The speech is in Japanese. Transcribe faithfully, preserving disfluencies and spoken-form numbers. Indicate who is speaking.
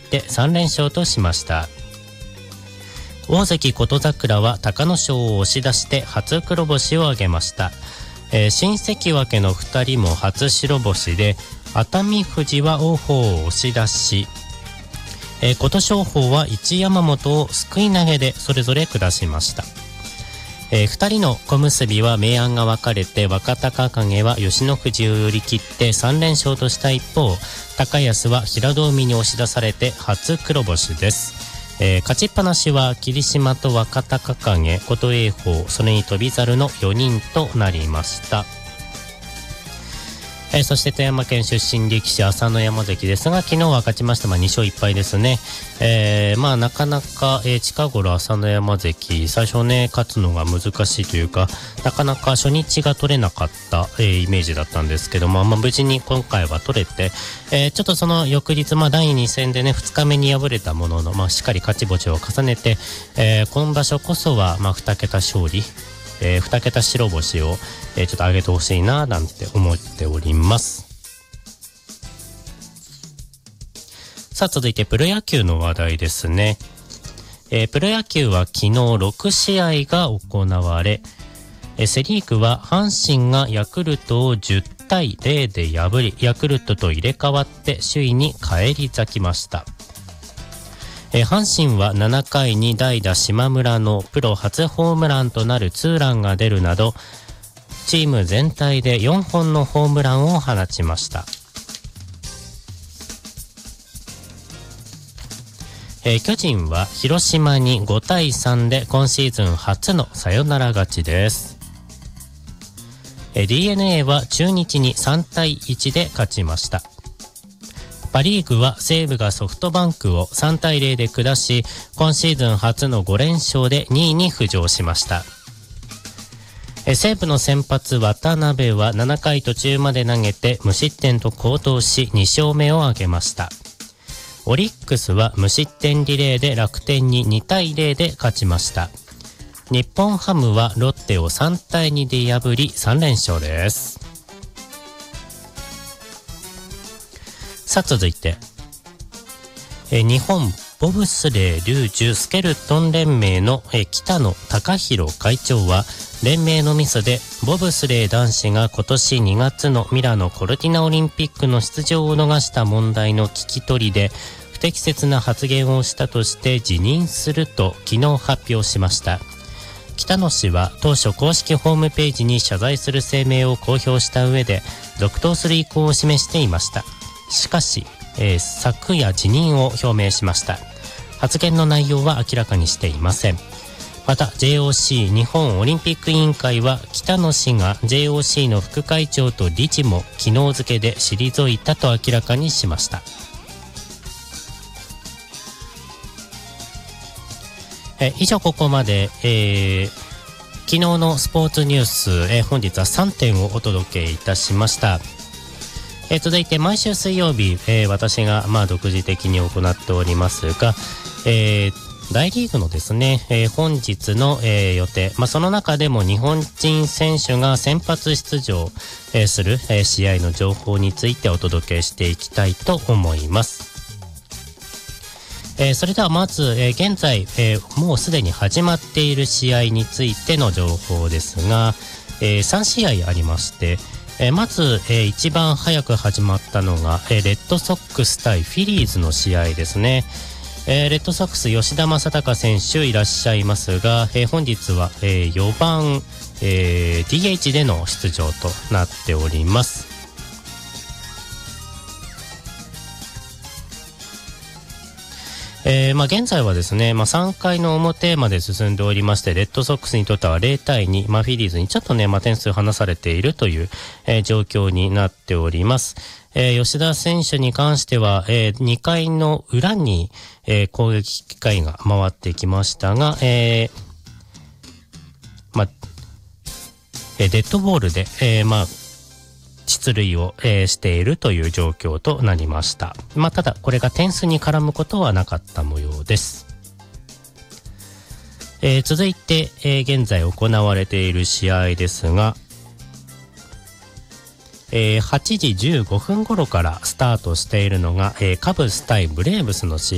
Speaker 1: ってさん連勝としました。大関琴櫻は隆の勝を押し出して初黒星を挙げました。えー、新関脇のふたりも初白星で、熱海富士は王鵬を押し出し、えー、琴勝峰は一山本をすくい投げでそれぞれ下しました。えー、ふたりの小結は明暗が分かれて、若隆景は吉野富士を寄り切ってさん連勝とした一方、高安は平戸海に押し出されて初黒星です。えー、勝ちっぱなしは霧島と若隆景、琴恵峰、それに翔猿のよにんとなりました。えー、そして富山県出身力士朝乃山関ですが、昨日は勝ちまして、まあ、に勝いっ敗ですね。えー、まあなかなか、えー、近頃朝乃山関最初ね勝つのが難しいというか、なかなか初日が取れなかった、えー、イメージだったんですけども、まあ、無事に今回は取れて、えー、ちょっとその翌日、まあ、だいに戦でねふつかめに敗れたものの、まあ、しっかり勝ち星を重ねて、えー、今場所こそは、まあ、に桁勝利、えー、に桁白星を、えー、ちょっと上げてほしいななんて思っております。さあ続いてプロ野球の話題ですね。えー、プロ野球は昨日ろく試合が行われ、えー、セリーグは阪神がヤクルトをじゅうたいゼロで破り、ヤクルトと入れ替わって首位に返り咲きました。えー、阪神はななかいに代打島村のプロ初ホームランとなるツーランが出るなど、チーム全体でよんほんのホームランを放ちました。えー、巨人は広島にごたいさんで今シーズン初のサヨナラ勝ちです。えー、ディーエヌエー は中日にさんたいいちで勝ちました。パリーグは西武がソフトバンクをさんたいゼロで下し、今シーズン初のご連勝でにいに浮上しました。えー、西武の先発渡辺はななかい途中まで投げて無失点と好投しに勝目を挙げました。オリックスは無失点リレーで楽天ににたいゼロで勝ちました。日本ハムはロッテをさんたいにで破りさん連勝です。さあ続いて、え日本ボブスレーリュージュスケルトン連盟のえ北野貴弘会長は、連盟のミスでボブスレー男子が今年にがつのミラノコルティナオリンピックの出場を逃した問題の聞き取りで不適切な発言をしたとして辞任すると昨日発表しました。北野氏は当初公式ホームページに謝罪する声明を公表した上で続投する意向を示していました。しかし、えー、昨夜辞任を表明しました。発言の内容は明らかにしていません。また ジェイオーシー 日本オリンピック委員会は北野氏が ジェイオーシー の副会長と理事も昨日付で退いたと明らかにしました。え以上ここまで、えー、昨日のスポーツニュース、えー、本日はさんてんをお届けいたしました。えー、続いて毎週水曜日、えー、私がまあ独自的に行っておりますが、えー、大リーグのですね、えー、本日の、えー、予定、まあ、その中でも日本人選手が先発出場、えー、する、えー、試合の情報についてお届けしていきたいと思います。えー、それではまず、えー、現在、えー、もうすでに始まっている試合についての情報ですが、えー、さん試合ありまして、えー、まず、えー、一番早く始まったのが、えー、レッドソックス対フィリーズの試合ですね。えー、レッドソックス吉田正尚選手いらっしゃいますが、えー、本日は、えー、よばん、えー、ディーエイチ での出場となっております。えーまあ、現在はですね、まあ、さんかいの表まで進んでおりまして、レッドソックスにとってはゼロたいに、まあ、フィリーズにちょっとね、まあ、点数離されているという、えー、状況になっております。えー、吉田選手に関しては、えー、にかいの裏に、えー、攻撃機会が回ってきましたが、えーまあえー、デッドボールで、えー、まあ出塁を、えー、しているという状況となりました。まあ、ただこれが点数に絡むことはなかった模様です。えー、続いて、えー、現在行われている試合ですが、えー、はちじじゅうごふん頃からスタートしているのが、えー、カブス対ブレーブスの試合